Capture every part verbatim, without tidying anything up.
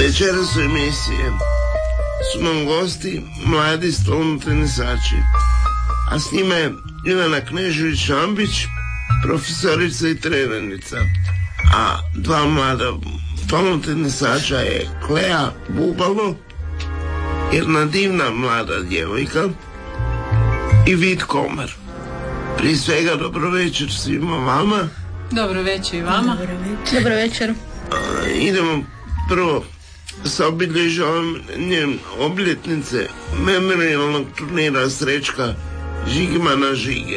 Večeras u emisije su nam gosti mladi stolni tenisači, a s njima je Ivana Knežević-Ambić, profesorica i trenernica, a dva mlada stolna tenisača je Klea Bubalo, jedna divna mlada djevojka, i Vid Komar. Prije svega dobro večer svima vama. Dobro večer i vama. Dobro večer. A, idemo prvo sa obilježavanjem obljetnice memorijalnog turnira Srećka Žigmana Žige.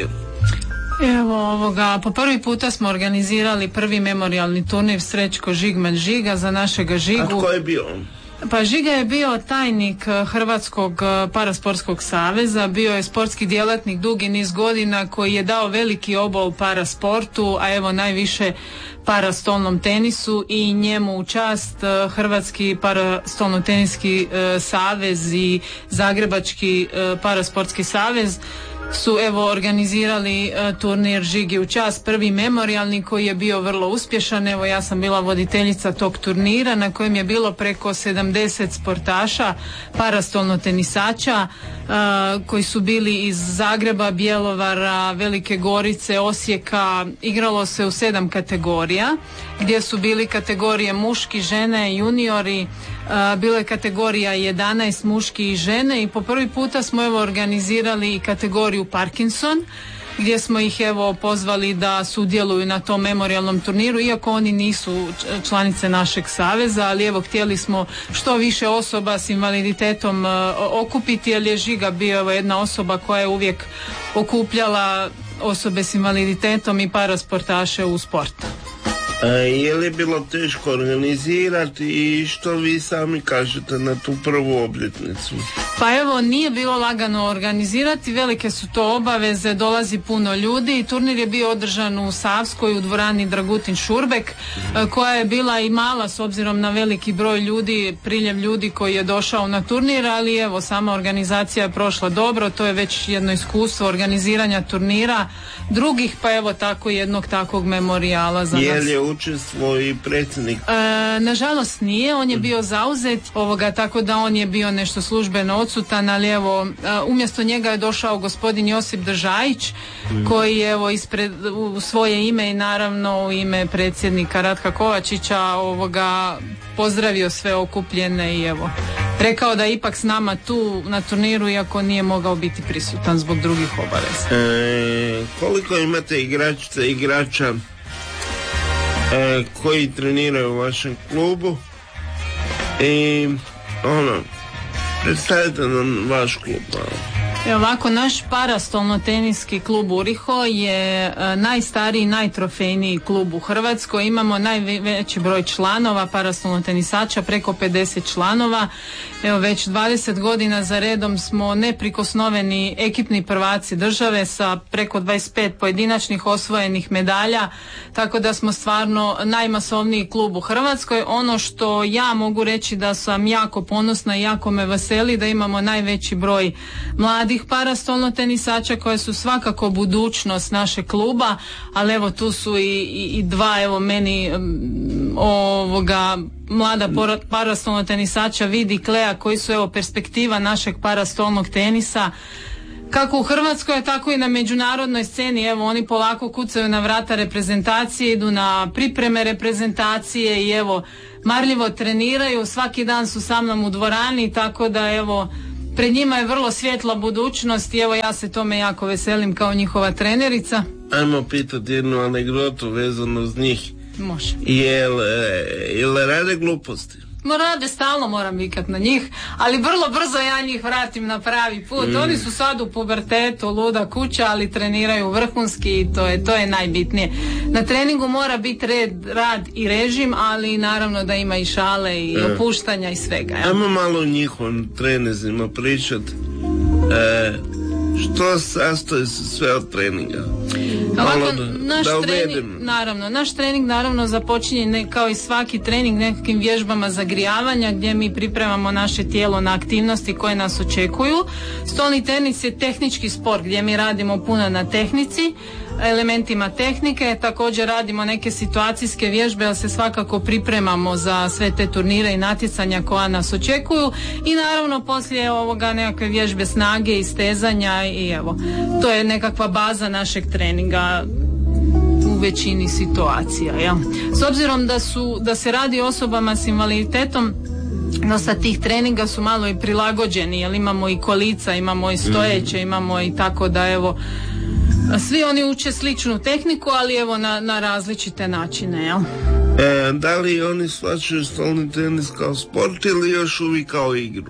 Evo ovoga, po prvi puta smo organizirali prvi memorijalni turnir Srećko Žigman Žiga za našega Žigu. A tko je bio on? Pa Žiga je bio tajnik Hrvatskog parasportskog saveza, bio je sportski djelatnik dugi niz godina koji je dao veliki obol parasportu, a evo najviše parastolnom tenisu, i njemu u čast Hrvatski parastolno teniski savez i Zagrebački parasportski savez su evo organizirali uh, turnir Žigi u čast, prvi memorijalni koji je bio vrlo uspješan. Evo ja sam bila voditeljica tog turnira na kojem je bilo preko sedamdeset sportaša, parastolno tenisača uh, koji su bili iz Zagreba, Bjelovara, Velike Gorice, Osijeka. Igralo se u sedam kategorija gdje su bili kategorije muški, žene, juniori. Uh, bilo je kategorija jedanaest muški i žene, i po prvi puta smo evo organizirali i kategoriju Parkinson, gdje smo ih evo pozvali da sudjeluju na tom memorijalnom turniru, iako oni nisu članice našeg saveza, ali evo htjeli smo što više osoba s invaliditetom uh, okupiti, jer je Žiga bio evo jedna osoba koja je uvijek okupljala osobe s invaliditetom i parasportaše u sportu. A je li bilo teško organizirati i što vi sami kažete na tu prvu obljetnicu? Pa evo, nije bilo lagano organizirati, velike su to obaveze, dolazi puno ljudi. Turnir je bio održan u Savskoj u dvorani Dragutin Šurbek, koja je bila i mala s obzirom na veliki broj ljudi, priljev ljudi koji je došao na turnir, ali evo sama organizacija je prošla dobro, to je već jedno iskustvo organiziranja turnira drugih, pa evo tako jednog takvog memorijala za je nas. Je učestvovao i predsjednik? E, nažalost nije, on je bio zauzet, ovoga, tako da on je bio nešto službeno odsutan, ali evo umjesto njega je došao gospodin Josip Držajić, mm. koji je evo ispred, u svoje ime i naravno u ime predsjednika Ratka Kovačića ovoga pozdravio sve okupljene i evo rekao da je ipak s nama tu na turniru, iako nije mogao biti prisutan zbog drugih obaveza. E, koliko imate igračica i igrača E, koji treniraju u vašem klubu i ono, predstavite nam vaš klub. E ovako, naš parastolno teniski klub Uriho je e, najstariji, najtrofejniji klub u Hrvatskoj. Imamo najveći broj članova, parastolno tenisača, preko pedeset članova. Evo već dvadeset godina za redom smo neprikosnoveni ekipni prvaci države sa preko dvadeset pet pojedinačnih osvojenih medalja, tako da smo stvarno najmasovniji klub u Hrvatskoj. Ono što ja mogu reći da sam jako ponosna i jako me veseli da imamo najveći broj mladih parastolno tenisača koje su svakako budućnost našeg kluba, ali evo tu su i, i, i dva evo meni um, ovoga mlada parastolno tenisača Vid i Klea koji su evo perspektiva našeg parastolnog tenisa kako u Hrvatskoj, tako i na međunarodnoj sceni. Evo oni polako kucaju na vrata reprezentacije, idu na pripreme reprezentacije i evo marljivo treniraju, svaki dan su sa mnom u dvorani, tako da evo pred njima je vrlo svjetla budućnost i evo ja se tome jako veselim kao njihova trenerica. Ajmo pitati jednu anegdotu vezano uz njih. Može. Jel, jel rade gluposti? No rade, stalno moram vikat na njih, ali vrlo brzo ja njih vratim na pravi put. Mm. Oni su sad u pubertetu, luda kuća, ali treniraju vrhunski i to je, to je najbitnije. Na treningu mora biti red, rad i režim, ali naravno da ima i šale i e. opuštanja i svega. Ja. Ajmo malo o njihovim trenizima pričat. E, što sastoji se sve od treninga? Ovako, da, naš da trening, naravno, naš trening naravno započinje ne, kao i svaki trening nekakvim vježbama zagrijavanja gdje mi pripremamo naše tijelo na aktivnosti koje nas očekuju. Stolni tenis je tehnički sport gdje mi radimo puno na tehnici. elementima tehnike. Također radimo neke situacijske vježbe, ali se svakako pripremamo za sve te turnire i natjecanja koja nas očekuju i naravno poslije ovoga nekakve vježbe snage i stezanja i evo, to je nekakva baza našeg treninga u većini situacija. Ja. S obzirom da, su, da se radi o osobama s invaliditetom, dosta tih treninga su malo i prilagođeni, jer imamo i kolica, imamo i stojeće, imamo i tako da evo, svi oni uče sličnu tehniku, ali evo na, na različite načine, jel? E, da li oni shvaćaju stolni tenis kao sport ili još uvijek kao igru?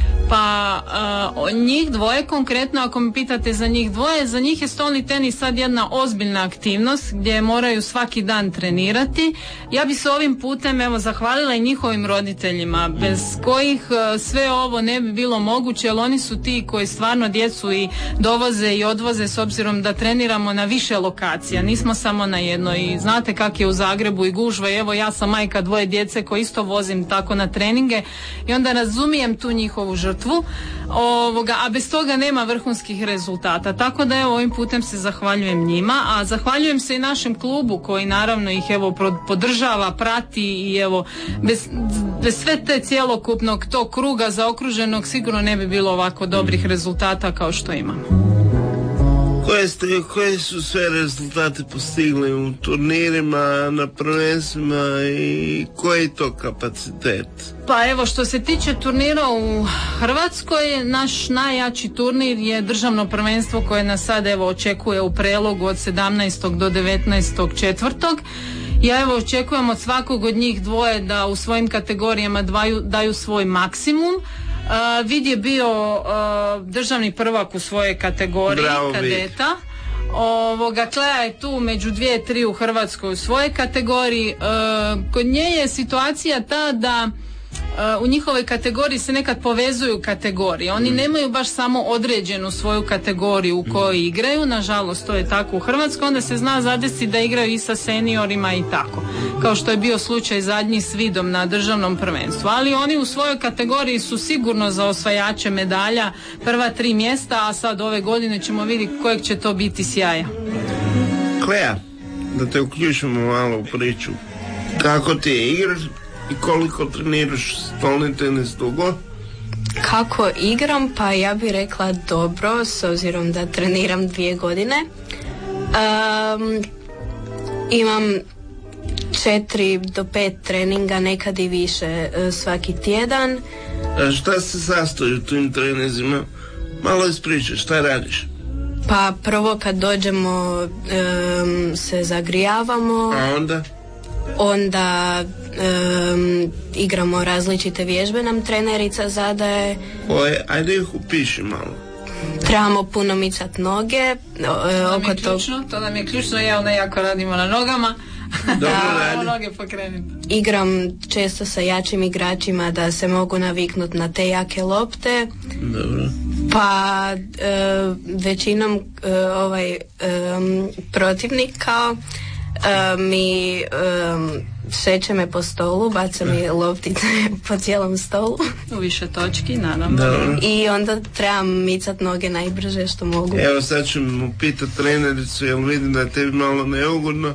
Pa uh, njih dvoje konkretno, ako me pitate za njih dvoje, za njih je stolni tenis sad jedna ozbiljna aktivnost gdje moraju svaki dan trenirati. Ja bi se ovim putem evo zahvalila i njihovim roditeljima, bez kojih uh, sve ovo ne bi bilo moguće, jer oni su ti koji stvarno djecu i dovoze i odvoze, s obzirom da treniramo na više lokacija, nismo samo na jednoj. I znate kak je u Zagrebu i gužva, i evo ja sam majka dvoje djece koji isto vozim tako na treninge i onda razumijem tu njihovu žrtvu. Ovoga, a bez toga nema vrhunskih rezultata, tako da evo ovim putem se zahvaljujem njima, a zahvaljujem se i našem klubu koji naravno ih evo podržava, prati i evo bez, bez sve te cjelokupnog tog kruga zaokruženog sigurno ne bi bilo ovako dobrih rezultata kao što imamo. Koje, ste, koje su sve rezultate postigli u turnirima, na prvenstvima i koji je to kapacitet? Pa evo, što se tiče turnira u Hrvatskoj, naš najjači turnir je državno prvenstvo koje nas sad evo očekuje u Prelogu od sedamnaestog do devetnaestog četvrtog Ja evo očekujem od svakog od njih dvoje da u svojim kategorijama dvaju, daju svoj maksimum. Uh, Vid je bio uh, državni prvak u svojoj kategoriji. Bravo, kadeta. Ovoga, Klea je tu među dvije, tri u Hrvatskoj u svojoj kategoriji. Uh, kod nje je situacija ta da Uh, u njihovoj kategoriji se nekad povezuju kategorije. Oni mm. nemaju baš samo određenu svoju kategoriju u kojoj mm. igraju, nažalost to je tako u Hrvatskoj, onda se zna zadesiti da igraju i sa seniorima i tako, kao što je bio slučaj zadnji s Vidom na državnom prvenstvu. Ali oni u svojoj kategoriji su sigurno za osvajače medalja, prva tri mjesta, a sad ove godine ćemo vidjeti kojeg će to biti sjaja. Klea, da te uključimo malo u priču. Kako ti igraš i koliko treniraš stolni tenis dugo? Kako igram? Pa ja bih rekla dobro, s obzirom da treniram dvije godine. Um, imam četiri do pet treninga, nekad i više svaki tjedan. A šta se sastoji u tim trenizima? Malo ispričaj, šta radiš? Pa prvo kad dođemo um, se zagrijavamo. A onda? Onda um, igramo različite vježbe, nam trenerica zadaje. Koje? Ajde ih upiši malo. Trebamo puno micat noge. To nam je ključno, to nam je ključno, ja ona jako radimo na nogama. Da, noge pokrenim. Igram često sa jačim igračima da se mogu naviknuti na te jake lopte. Dobro. Pa uh, većinom uh, ovaj um, protivnik kao Uh, mi um, šeće me po stolu, baca mi loptice po cijelom stolu. U više točki, naravno. Da. I onda trebam micat noge najbrže što mogu. Evo sad ću mu pitat trenericu, jer vidim da je tebi malo neugodno.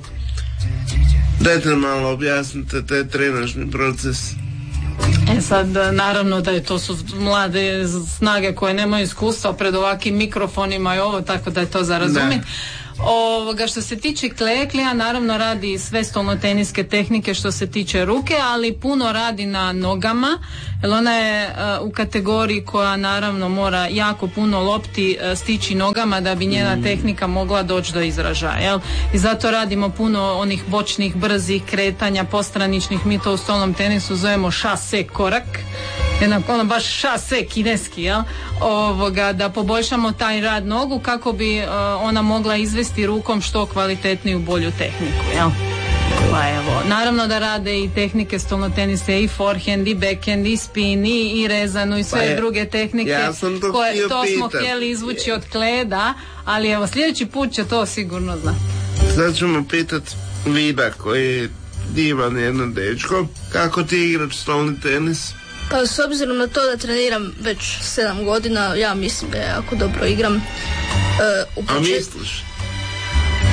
Dajte malo objasnite taj trenažni proces. E sad, naravno da je to su mlade snage koje nemaju iskustva pred ovakvim mikrofonima i ovo, tako da je to za razumjeti. Ovoga, što se tiče Kleje, Kleja naravno radi sve stolnoteniske tehnike što se tiče ruke, ali puno radi na nogama, jer ona je uh, u kategoriji koja naravno mora jako puno lopti uh, stići nogama da bi njena mm. tehnika mogla doći do izražaja, jel? I zato radimo puno onih bočnih, brzih kretanja, postraničnih, mi to u stolnom tenisu zovemo šase korak, jednak ono baš šase kineski, jel? Ovoga, da poboljšamo taj rad nogu kako bi uh, ona mogla izvesti rukom što kvalitetniju, bolju tehniku, jel? Pa evo, naravno da rade i tehnike stolnotenise, i forehand, i backhand, i spin, i, i rezanu, i sve pa je, druge tehnike. Ja sam to koje, htio to smo pitat. htjeli izvući od Kleda, ali evo, sljedeći put će to sigurno znati. Sad ćemo pitat Vida, koji je divan jedan dečko. Kako ti igraš stolni tenis? Pa s obzirom na to da treniram već sedam godina, ja mislim da jako dobro igram. E, A misliš?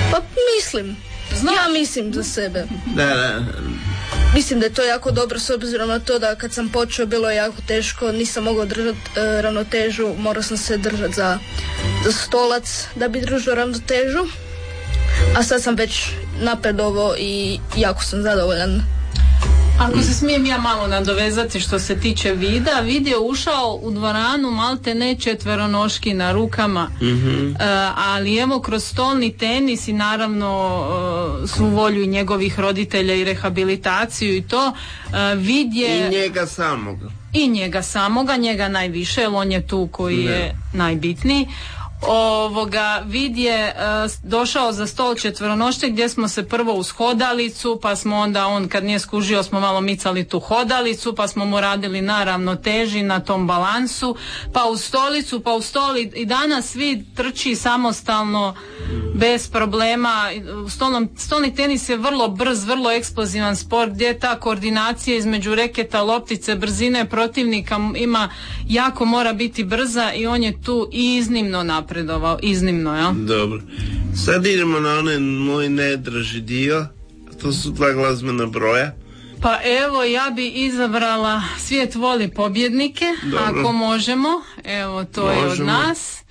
Pa mislim, Znaš? ja mislim za sebe. Da, da. Mislim da je to jako dobro s obzirom na to da kad sam počeo bilo je jako teško, nisam mogao držati e, ravnotežu, morao sam se držati za, za stolac da bi držao ravnotežu. A sad sam već napredovao i jako sam zadovoljan. Ako se smijem ja malo nadovezati što se tiče Vida, Vid je ušao u dvoranu malte ne četveronoški na rukama, mm-hmm. uh, ali evo kroz stolni tenis i naravno uh, svu volju njegovih roditelja i rehabilitaciju i to, uh, Vid je... I njega samoga. I njega samoga, njega najviše, jer on je tu koji ne. je najbitniji. Ovoga, Vid je uh, došao za stol četveronošce gdje smo se prvo uz hodalicu, pa smo onda on kad nije skužio smo malo micali tu hodalicu, pa smo mu radili na ravnoteži, na tom balansu, pa uz stolicu, pa uz stoli i danas Vid trči samostalno bez problema. Stolnom, stolni tenis je vrlo brz, vrlo eksplozivan sport gdje ta koordinacija između reketa, loptice, brzine protivnika ima, jako mora biti brza i on je tu iznimno napredovao. Napredovao, iznimno, jel? Dobro. Sad idemo na onaj moj najdraži dio, to su dva glazbena broja. Pa evo, ja bi izabrala Svijet voli pobjednike, dobro. Ako možemo. Evo, to možemo. Je od nas.